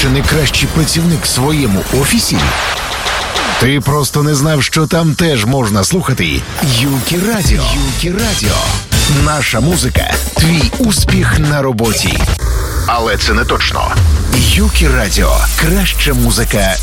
чи не кращий працівник в своєму офісі? Ти просто не знав, що там теж можна слухати Юкі Радіо. Юкі Радіо. Наша музика – твій успіх на роботі. Але це не точно. Юкі Радіо – краща музика